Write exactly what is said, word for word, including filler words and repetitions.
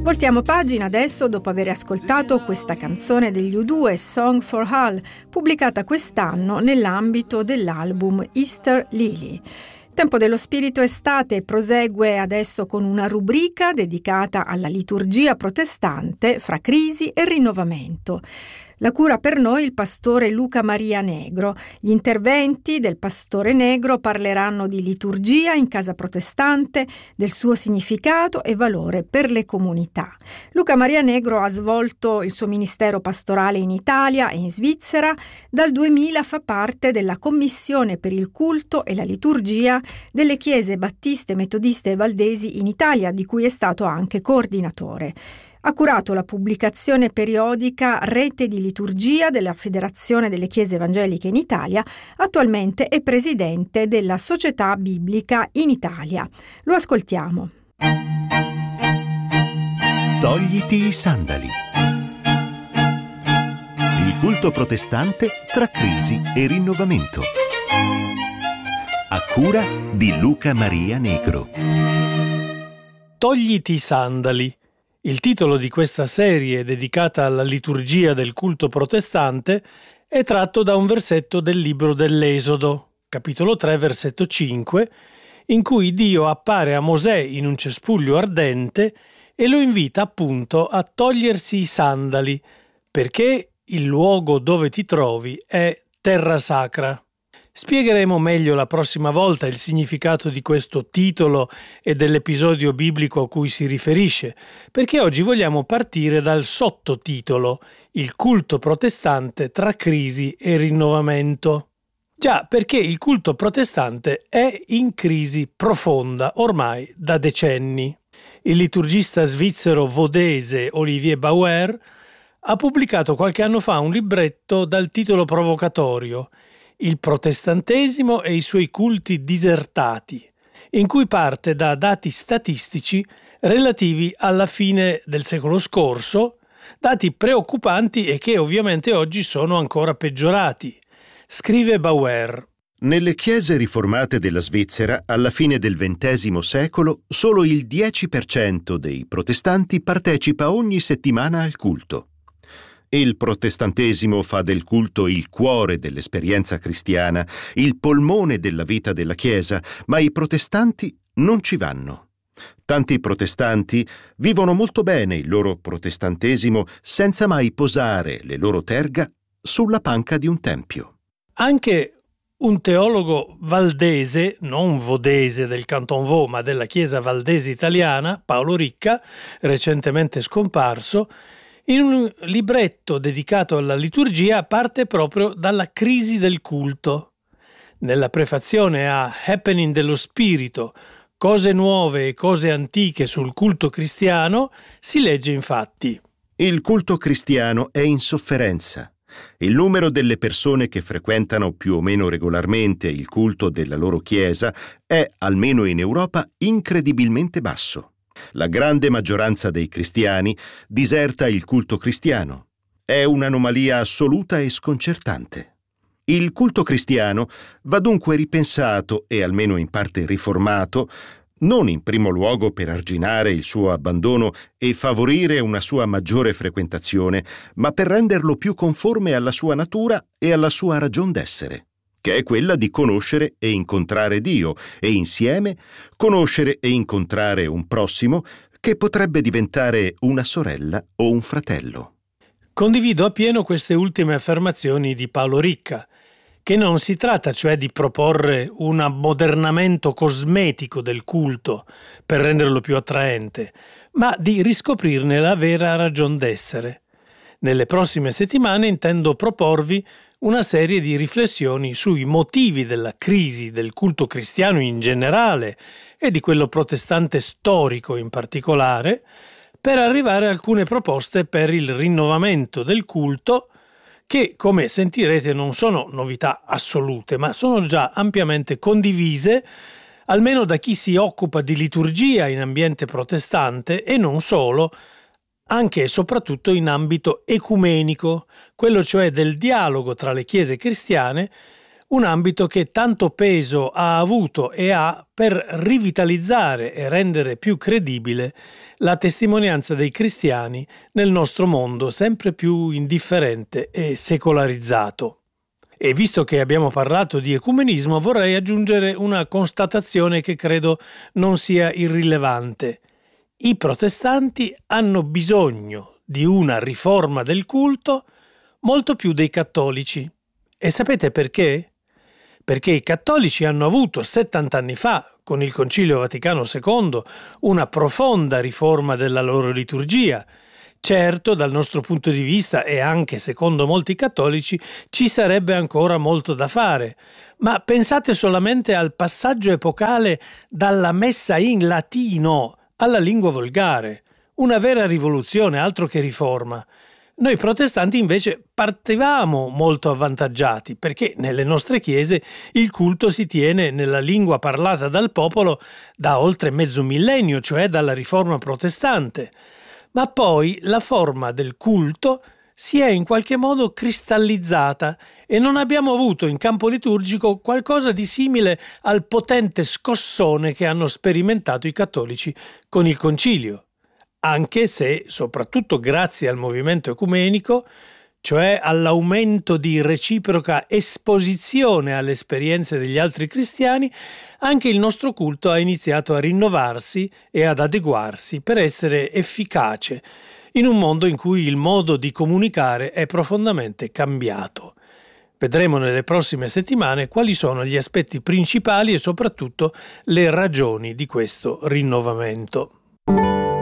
Voltiamo pagina adesso dopo aver ascoltato questa canzone degli U due, Song for Hal, pubblicata quest'anno nell'ambito dell'album Easter Lily. Tempo dello Spirito Estate prosegue adesso con una rubrica dedicata alla liturgia protestante fra crisi e rinnovamento. La cura per noi il pastore Luca Maria Negro. Gli interventi del pastore Negro parleranno di liturgia in casa protestante, del suo significato e valore per le comunità. Luca Maria Negro ha svolto il suo ministero pastorale in Italia e in Svizzera. Dal duemila fa parte della Commissione per il culto e la liturgia delle chiese battiste, metodiste e valdesi in Italia, di cui è stato anche coordinatore. Ha curato la pubblicazione periodica Rete di Liturgia della Federazione delle Chiese Evangeliche in Italia. Attualmente è presidente della Società Biblica in Italia. Lo ascoltiamo. Togliti i sandali. Il culto protestante tra crisi e rinnovamento. A cura di Luca Maria Negro. Togliti i sandali. Il titolo di questa serie dedicata alla liturgia del culto protestante è tratto da un versetto del libro dell'Esodo, capitolo tre, versetto cinque, in cui Dio appare a Mosè in un cespuglio ardente e lo invita appunto a togliersi i sandali, perché il luogo dove ti trovi è terra sacra. Spiegheremo meglio la prossima volta il significato di questo titolo e dell'episodio biblico a cui si riferisce, perché oggi vogliamo partire dal sottotitolo Il culto protestante tra crisi e rinnovamento. Già, perché il culto protestante è in crisi profonda ormai da decenni. Il liturgista svizzero vodese Olivier Bauer ha pubblicato qualche anno fa un libretto dal titolo provocatorio Il protestantesimo e i suoi culti disertati, in cui parte da dati statistici relativi alla fine del secolo scorso, dati preoccupanti e che ovviamente oggi sono ancora peggiorati. Scrive Bauer: nelle chiese riformate della Svizzera, alla fine del ventesimo secolo, solo il dieci per cento dei protestanti partecipa ogni settimana al culto. Il protestantesimo fa del culto il cuore dell'esperienza cristiana, il polmone della vita della Chiesa, ma i protestanti non ci vanno. Tanti protestanti vivono molto bene il loro protestantesimo senza mai posare le loro terga sulla panca di un tempio. Anche un teologo valdese, non vodese del Canton Vaud, ma della Chiesa valdese italiana, Paolo Ricca, recentemente scomparso, in un libretto dedicato alla liturgia parte proprio dalla crisi del culto. Nella prefazione a Happening dello Spirito, cose nuove e cose antiche sul culto cristiano, si legge infatti: il culto cristiano è in sofferenza. Il numero delle persone che frequentano più o meno regolarmente il culto della loro chiesa è, almeno in Europa, incredibilmente basso. La grande maggioranza dei cristiani diserta il culto cristiano. È un'anomalia assoluta e sconcertante. Il culto cristiano va dunque ripensato e almeno in parte riformato, non in primo luogo per arginare il suo abbandono e favorire una sua maggiore frequentazione, ma per renderlo più conforme alla sua natura e alla sua ragion d'essere, che è quella di conoscere e incontrare Dio e insieme conoscere e incontrare un prossimo che potrebbe diventare una sorella o un fratello. Condivido appieno queste ultime affermazioni di Paolo Ricca, che non si tratta cioè di proporre un ammodernamento cosmetico del culto per renderlo più attraente, ma di riscoprirne la vera ragion d'essere. Nelle prossime settimane intendo proporvi una serie di riflessioni sui motivi della crisi del culto cristiano in generale e di quello protestante storico in particolare, per arrivare a alcune proposte per il rinnovamento del culto che, come sentirete, non sono novità assolute, ma sono già ampiamente condivise, almeno da chi si occupa di liturgia in ambiente protestante e non solo, anche e soprattutto in ambito ecumenico, quello cioè del dialogo tra le chiese cristiane, un ambito che tanto peso ha avuto e ha per rivitalizzare e rendere più credibile la testimonianza dei cristiani nel nostro mondo sempre più indifferente e secolarizzato. E visto che abbiamo parlato di ecumenismo, vorrei aggiungere una constatazione che credo non sia irrilevante. I protestanti hanno bisogno di una riforma del culto molto più dei cattolici. E sapete perché? Perché i cattolici hanno avuto settanta anni fa, con il Concilio Vaticano secondo, una profonda riforma della loro liturgia. Certo, dal nostro punto di vista e anche secondo molti cattolici ci sarebbe ancora molto da fare, ma pensate solamente al passaggio epocale dalla messa in latino alla lingua volgare, una vera rivoluzione, altro che riforma. Noi protestanti invece partivamo molto avvantaggiati perché nelle nostre chiese il culto si tiene nella lingua parlata dal popolo da oltre mezzo millennio, cioè dalla riforma protestante. Ma poi la forma del culto si è in qualche modo cristallizzata e non abbiamo avuto in campo liturgico qualcosa di simile al potente scossone che hanno sperimentato i cattolici con il concilio. Anche se, soprattutto grazie al movimento ecumenico, cioè all'aumento di reciproca esposizione alle esperienze degli altri cristiani, anche il nostro culto ha iniziato a rinnovarsi e ad adeguarsi per essere efficace in un mondo in cui il modo di comunicare è profondamente cambiato. Vedremo nelle prossime settimane quali sono gli aspetti principali e soprattutto le ragioni di questo rinnovamento.